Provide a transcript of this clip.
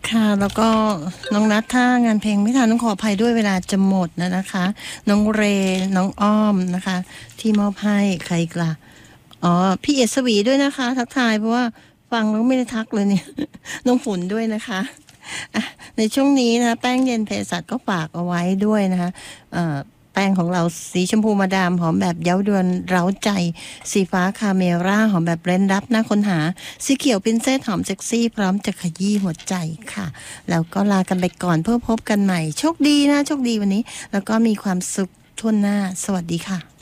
ค่ะแล้วก็น้องนัทถ้างานเพลงไม่ทันต้องขออภัยด้วยเวลาจะหมดนะคะน้องเรน้องอ้อมนะคะที่มอบให้ใครกล่ะอ๋อพี่เอสวีด้วยนะคะทักทายเพราะว่าฟังแล้วไม่ได้ทักเลยเนี่ยน้องฝุ่นด้วยนะคะอ่ะในช่วงนี้นะแป้งเย็นเภสัชก็ฝากเอาไว้ด้วยนะคะแป้งของเราสีชมพูมาดามหอมแบบเย้ายวนเร้าใจสีฟ้าคาเมร่าหอมแบบเร้นรับน่าค้นหาสีเขียวพินเซสหอมเซ็กซี่พร้อมจะขยี้หัวใจค่ะแล้วก็ลากันไปก่อนเพื่อพบกันใหม่โชคดีนะโชคดีวันนี้แล้วก็มีความสุขทั่วหน้าสวัสดีค่ะ